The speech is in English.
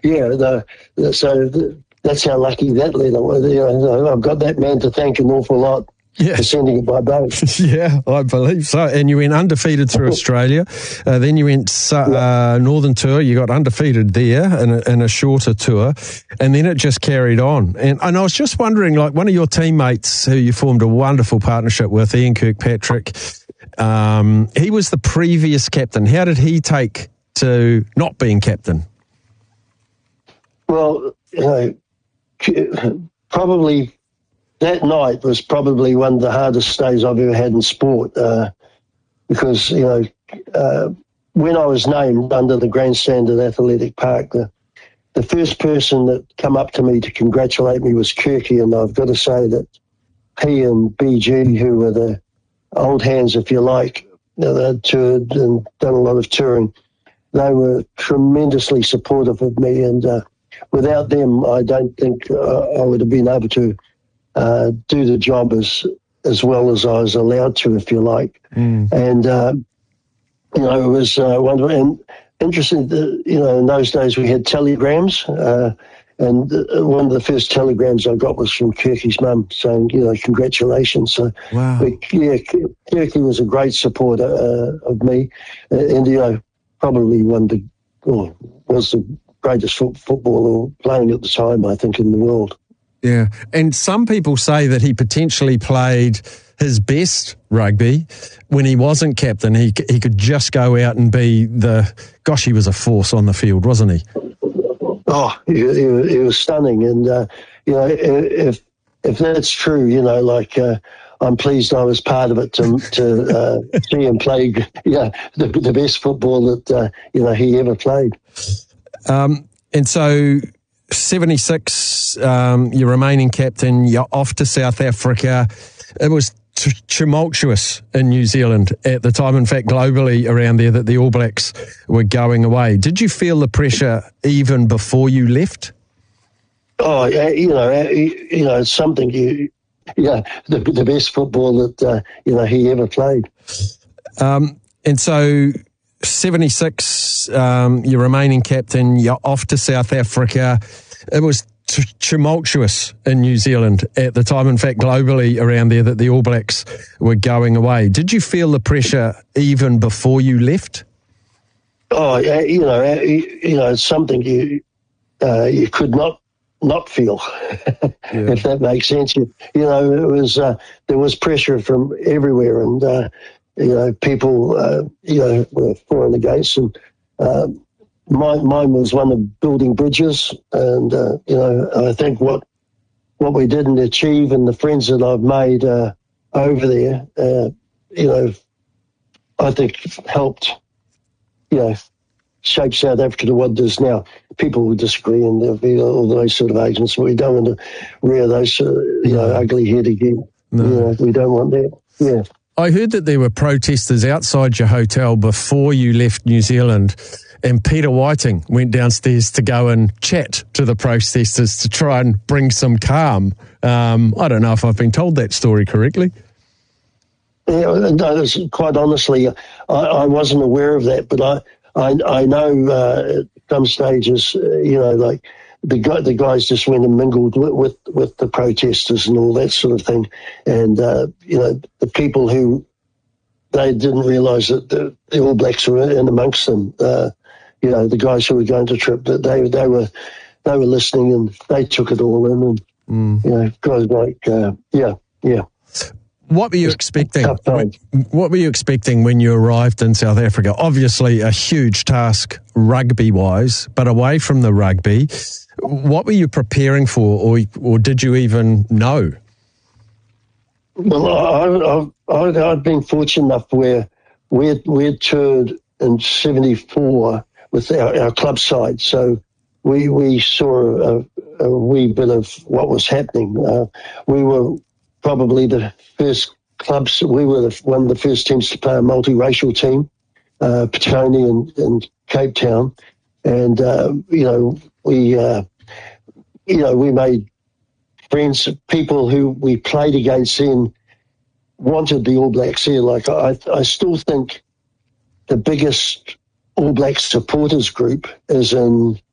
yeah, that's how lucky that letter was. You know, I've got that man to thank an awful lot for sending it by boat. Yeah, I believe so. And you went undefeated through Australia. Then you went Northern Tour. You got undefeated there in a shorter tour. And then it just carried on. And I was just wondering, like, one of your teammates who you formed a wonderful partnership with, Ian Kirkpatrick, he was the previous captain. How did he take to not being captain? Well, you know, probably that night was probably one of the hardest days I've ever had in sport, because, you know, when I was named under the grandstand at Athletic Park, the first person that come up to me to congratulate me was Kirky, and I've got to say that he and BG, who were the old hands, if you like, you know, they'd toured and done a lot of touring, they were tremendously supportive of me, and without them, I don't think I would have been able to do the job as well as I was allowed to, if you like. And, you know, it was wonderful and interesting. You know, in those days we had telegrams, and one of the first telegrams I got was from Kirky's mum saying, you know, congratulations. So, wow. But, yeah, Kirky was a great supporter of me, and, you know, probably was the greatest footballer playing at the time, I think, in the world. Yeah, and some people say that he potentially played his best rugby when he wasn't captain. He could just go out and be he was a force on the field, wasn't he? Oh, he was stunning. And, you know, if that's true, you know, like, I'm pleased I was part of it to see him play, the best football that, you know, he ever played. And so 76, you're remaining captain, you're off to South Africa. It was tumultuous in New Zealand at the time, in fact, globally around there, that the All Blacks were going away. Did you feel the pressure even before you left? Oh, you know, it's something the best football that, you know, he ever played. And so 76, you're remaining captain, you're off to South Africa. It was tumultuous in New Zealand at the time, in fact, globally around there, that the All Blacks were going away. Did you feel the pressure even before you left? Oh, you know, it's something you could not feel, if that makes sense. You know, it was there was pressure from everywhere, and you know, people you know, were for and against, and mine was one of building bridges, and you know, I think what we didn't achieve, and the friends that I've made over there, you know, I think helped, you know, shape South Africa to what it is now. People will disagree, and there'll be all those sort of agents. We don't want to rear those, you know, ugly head again. No. You know, we don't want that. Yeah. I heard that there were protesters outside your hotel before you left New Zealand, and Peter Whiting went downstairs to go and chat to the protesters to try and bring some calm. I don't know if I've been told that story correctly. Yeah, no, quite honestly, I wasn't aware of that, but I know at some stages, you know, like the guys just went and mingled with the protesters and all that sort of thing, and you know, the people who they didn't realise that the All Blacks were in amongst them. You know, the guys who were going to trip, that they were listening, and they took it all in, and you know, guys like yeah. What were you expecting? What were you expecting when you arrived in South Africa? Obviously, a huge task rugby-wise, but away from the rugby, what were you preparing for, or did you even know? Well, I've been fortunate enough where we toured in '74 with our club side, so we saw a wee bit of what was happening. We were probably the first clubs. We were one of the first teams to play a multiracial team, Petone and Cape Town, and you know, we made friends. People who we played against then wanted the All Blacks here. Like I still think the biggest All Black supporters group is in